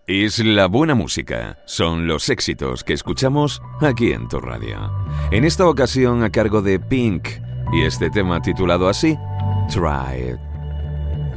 Es la buena música, son los éxitos que escuchamos aquí en tu radio. En esta ocasión a cargo de Pink y este tema titulado así, Try It.